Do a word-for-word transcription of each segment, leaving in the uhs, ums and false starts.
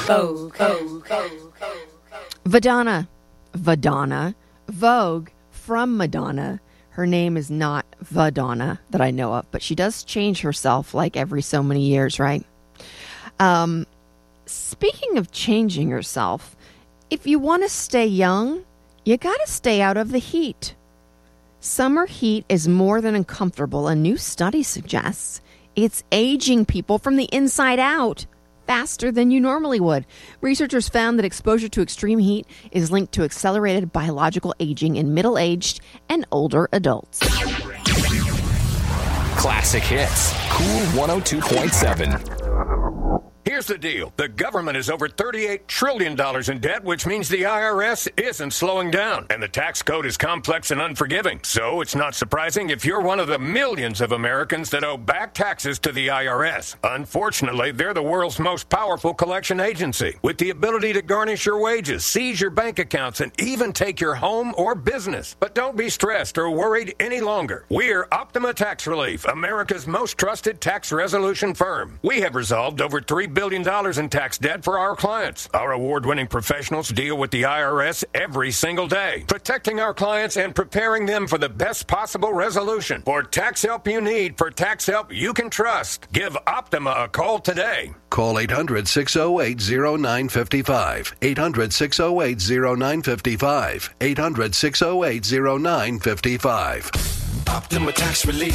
Vogue, Vogue, Vogue. Madonna, Madonna, Vogue from Madonna. Her name is not Madonna that I know of, but she does change herself like every so many years, right? Um, speaking of changing yourself, if you want to stay young, you got to stay out of the heat. Summer heat is more than uncomfortable. A new study suggests it's aging people from the inside out faster than you normally would. Researchers found that exposure to extreme heat is linked to accelerated biological aging in middle-aged and older adults. Classic hits. Cool one oh two point seven. Here's the deal. The government is over thirty-eight trillion dollars in debt, which means the I R S isn't slowing down. And the tax code is complex and unforgiving. So it's not surprising if you're one of the millions of Americans that owe back taxes to the I R S. Unfortunately, they're the world's most powerful collection agency, with the ability to garnish your wages, seize your bank accounts, and even take your home or business. But don't be stressed or worried any longer. We're Optima Tax Relief, America's most trusted tax resolution firm. We have resolved over three billion dollars in tax debt for our clients. Our award-winning professionals deal with the I R S every single day, protecting our clients and preparing them for the best possible resolution. For tax help you need, for tax help you can trust, give Optima a call today. Call eight hundred, six oh eight, oh nine five five. eight hundred, six oh eight, oh nine five five. eight hundred, six oh eight, oh nine five five. Optima Tax Relief.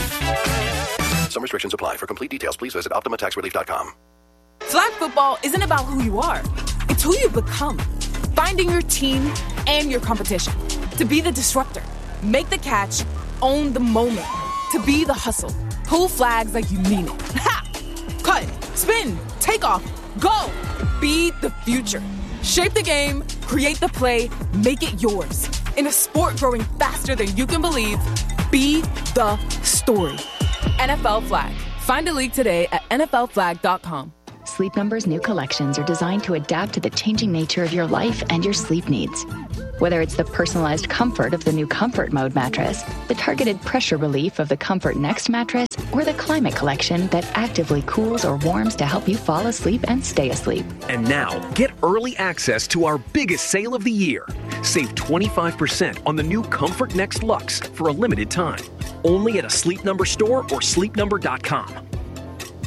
Some restrictions apply. For complete details, please visit optima tax relief dot com. Flag football isn't about who you are. It's who you become. Finding your team and your competition. To be the disruptor. Make the catch. Own the moment. To be the hustle. Pull flags like you mean it. Ha! Cut. Spin. Take off. Go. Be the future. Shape the game. Create the play. Make it yours. In a sport growing faster than you can believe, be the story. N F L Flag. Find a league today at N F L flag dot com. Sleep Number's new collections are designed to adapt to the changing nature of your life and your sleep needs. Whether it's the personalized comfort of the new Comfort Mode mattress, the targeted pressure relief of the Comfort Next mattress, or the Climate Collection that actively cools or warms to help you fall asleep and stay asleep. And now, get early access to our biggest sale of the year. Save twenty-five percent on the new Comfort Next Luxe for a limited time. Only at a Sleep Number store or sleep number dot com.